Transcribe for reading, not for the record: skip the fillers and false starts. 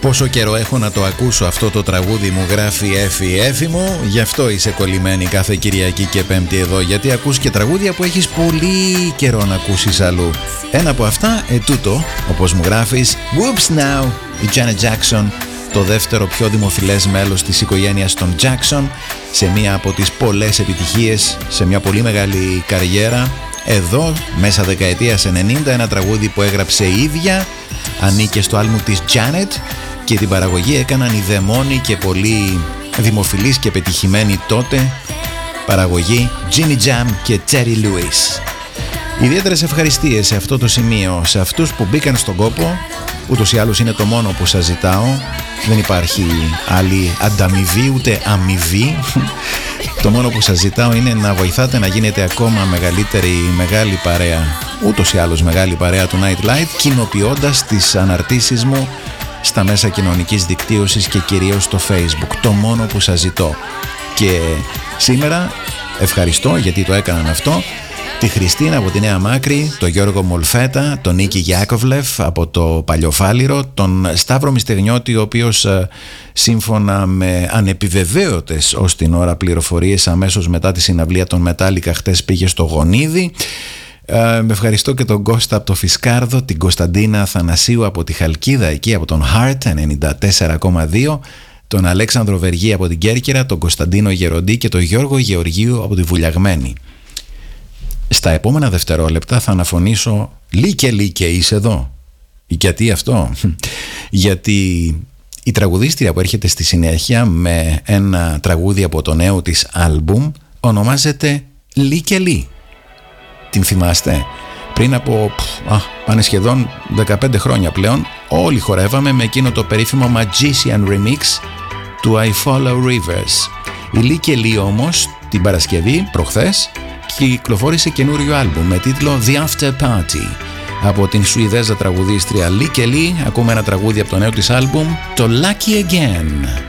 Πόσο καιρό έχω να το ακούσω αυτό το τραγούδι, μου γράφει Έφη μου. Γι' αυτό είσαι κολλημένη κάθε Κυριακή και Πέμπτη εδώ, γιατί ακούς και τραγούδια που έχεις πολύ καιρό να ακούσεις αλλού. Ένα από αυτά, τούτο, όπως μου γράφεις, Whoops Now, η Janet Jackson, το δεύτερο πιο δημοφιλές μέλος της οικογένειας των Jackson, σε μία από τις πολλές επιτυχίες, σε μια πολύ μεγάλη καριέρα. Εδώ, μέσα δεκαετίας 90, ένα τραγούδι που έγραψε η ίδια, ανήκε στο άλμπουμ της Janet και την παραγωγή έκαναν οι δαιμόνοι και πολύ δημοφιλείς και πετυχημένοι τότε παραγωγή Jimmy Jam και Terry Lewis. Ιδιαίτερες ευχαριστίες σε αυτό το σημείο σε αυτούς που μπήκαν στον κόπο. Ούτως ή άλλως είναι το μόνο που σας ζητάω. Δεν υπάρχει άλλη ανταμοιβή ούτε αμοιβή. Το μόνο που σας ζητάω είναι να βοηθάτε να γίνετε ακόμα μεγαλύτερη μεγάλη παρέα, ούτως ή άλλως μεγάλη παρέα του Nightlight, κοινοποιώντας τις αναρτήσεις μου στα μέσα κοινωνικής δικτύωσης και κυρίως στο Facebook. Το μόνο που σας ζητώ. Και σήμερα ευχαριστώ, γιατί το έκαναν αυτό, τη Χριστίνα από τη Νέα Μάκρη, τον Γιώργο Μολφέτα, τον Νίκη Γιάκοβλεφ από το Παλιοφάλιρο, τον Σταύρο Μυστεγνιώτη, ο οποίος σύμφωνα με ανεπιβεβαίωτες ως την ώρα πληροφορίες αμέσως μετά τη συναυλία των Μετάλλικα χτες πήγε στο Γονίδι. Με ευχαριστώ και τον Κώστα από το Φισκάρδο, την Κωνσταντίνα Θανασίου από τη Χαλκίδα, εκεί από τον Heart 94,2, τον Αλέξανδρο Βεργή από την Κέρκυρα, τον Κωνσταντίνο Γεροντή και τον Γιώργο Γεωργίου από τη Βουλιαγμένη. Στα επόμενα δευτερόλεπτα θα αναφωνήσω Λίκε είσαι εδώ. Γιατί αυτό? Γιατί η τραγουδίστρια που έρχεται στη συνέχεια με ένα τραγούδι από το νέο της άλμπουμ ονομάζεται Λίκε. Την θυμάστε? Πριν από πάνε σχεδόν 15 χρόνια πλέον, όλοι χορεύαμε με εκείνο το περίφημο Magician Remix του I Follow Rivers. Η Λίκε όμως την Παρασκευή προχθές κυκλοφόρησε καινούριο άλμπουμ με τίτλο The After Party. Από την Σουηδέζα τραγουδίστρια Λίκε, ακούμε ένα τραγούδι από το νέο της άλμπουμ, το Lucky Again.